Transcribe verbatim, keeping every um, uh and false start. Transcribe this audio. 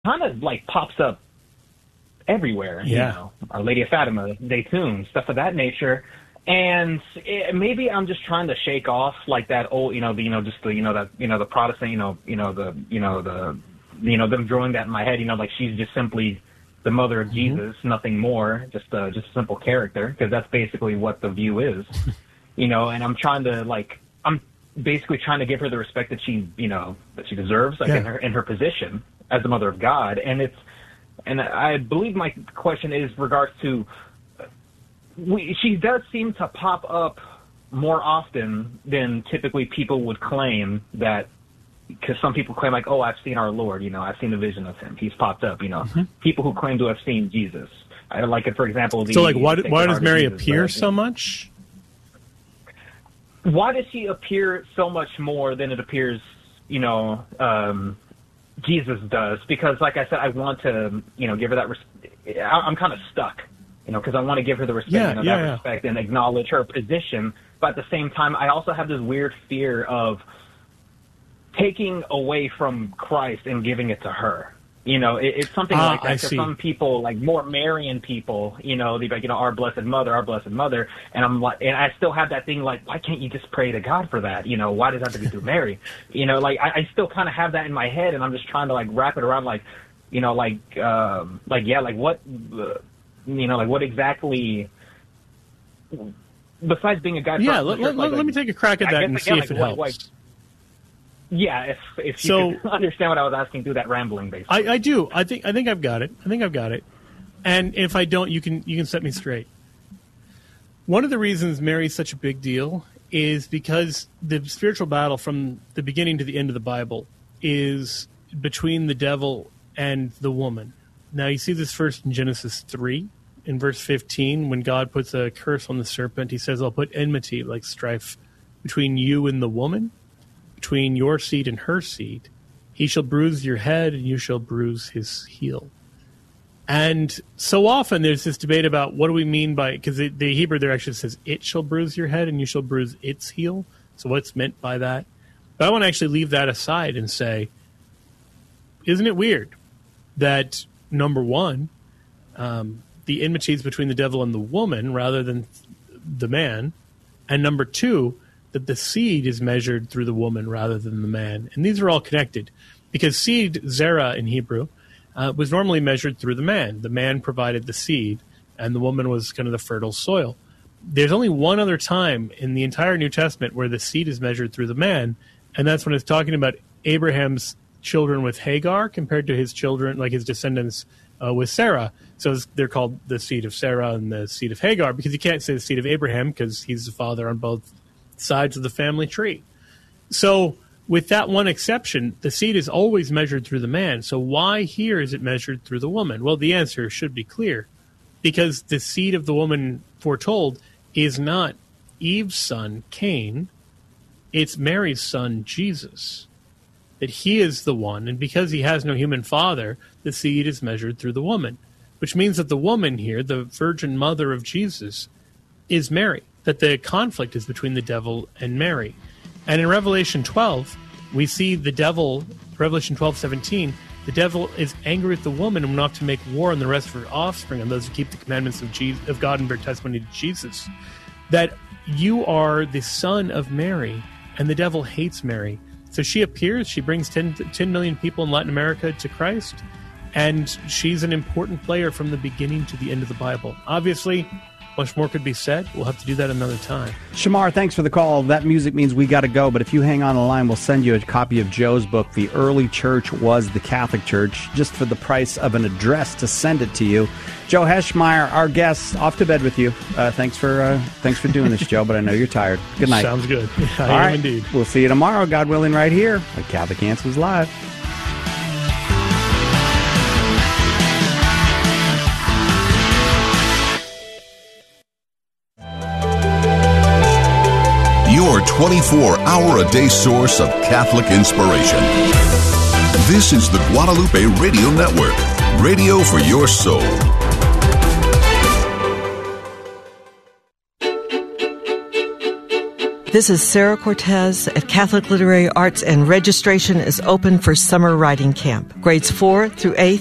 kind of like pops up everywhere. Yeah. You know, Our Lady of Fatima, Zaytun, stuff of that nature. And it, maybe I'm just trying to shake off like that old, you know, the, you know, just the, you know, that, you know, the Protestant, you know, you know, the, you know, the, you know, them drawing that in my head, you know, like she's just simply the mother of mm-hmm. Jesus, nothing more, just a, just a simple character, because that's basically what the view is, you know, and I'm trying to like, I'm basically trying to give her the respect that she, you know, that she deserves, like yeah. in her, in her position as the mother of God. And it's, and I believe my question is regards to, We, she does seem to pop up more often than typically people would claim that, because some people claim like, oh, I've seen our Lord, you know, I've seen a vision of him. He's popped up, you know. Mm-hmm. People who claim to have seen Jesus. I like it, for example. The, so, like, why, why does Mary Jesus, appear right? so much? Why does she appear so much more than it appears, you know, um, Jesus does? Because, like I said, I want to, you know, give her that res- I'm kind of stuck. You know, because I want to give her the respect, yeah, you know, yeah, that yeah. respect and acknowledge her position. But at the same time, I also have this weird fear of taking away from Christ and giving it to her. You know, it, it's something ah, like that. For some people, like more Marian people, you know, they like, you know, our Blessed Mother, our Blessed Mother. And I'm like, and I still have that thing like, why can't you just pray to God for that? You know, why does that have to be through Mary? You know, like I, I still kind of have that in my head, and I'm just trying to like wrap it around, like, you know, like, um, like yeah, like what. Uh, You know, like what exactly, besides being a guy... Yeah, let, let, like, let me take a crack at that and again, see like, if it what, helps. Like, yeah, if if you so, could understand what I was asking through that rambling, basically. I, I do. I think I think I've got it. I think I've got it. And if I don't, you can you can set me straight. One of the reasons Mary's such a big deal is because the spiritual battle from the beginning to the end of the Bible is between the devil and the woman. Now, you see this first in Genesis three, in verse fifteen, when God puts a curse on the serpent. He says, I'll put enmity, like strife, between you and the woman, between your seed and her seed. He shall bruise your head, and you shall bruise his heel. And so often there's this debate about what do we mean by, because the, the Hebrew there actually says, it shall bruise your head, and you shall bruise its heel. So what's meant by that? But I want to actually leave that aside and say, isn't it weird that... Number one, um, the enmity is between the devil and the woman rather than the man. And number two, that the seed is measured through the woman rather than the man. And these are all connected because seed, zera in Hebrew, uh, was normally measured through the man. The man provided the seed, and the woman was kind of the fertile soil. There's only one other time in the entire New Testament where the seed is measured through the man, and that's when it's talking about Abraham's children with Hagar compared to his children, like his descendants uh, with Sarah. So they're called the seed of Sarah and the seed of Hagar, because you can't say the seed of Abraham because he's the father on both sides of the family tree. So with that one exception, the seed is always measured through the man. So why here is it measured through the woman? Well, the answer should be clear, because the seed of the woman foretold is not Eve's son, Cain. It's Mary's son, Jesus. That he is the one, and because he has no human father, the seed is measured through the woman, which means that the woman here, the virgin mother of Jesus, is Mary, that the conflict is between the devil and Mary. And in Revelation twelve, we see the devil, Revelation twelve seventeen, the devil is angry with the woman and wants to make war on the rest of her offspring, on those who keep the commandments of, Jesus, of God and bear testimony to Jesus, that you are the son of Mary, and the devil hates Mary. So she appears, she brings ten, ten million people in Latin America to Christ, and she's an important player from the beginning to the end of the Bible. Obviously, much more could be said. We'll have to do that another time. Shamar, thanks for the call. That music means we got to go, but if you hang on the line, we'll send you a copy of Joe's book, The Early Church Was the Catholic Church, just for the price of an address to send it to you. Joe Heschmeyer, our guest, off to bed with you. Uh, thanks for uh, thanks for doing this, Joe, but I know you're tired. Good night. Sounds good. I All am right. indeed. We'll see you tomorrow, God willing, right here at Catholic Answers Live. Your twenty-four hour a day source of Catholic inspiration. This is the Guadalupe Radio Network, radio for your soul. This is Sarah Cortez at Catholic Literary Arts, and registration is open for summer writing camp. Grades four through eighth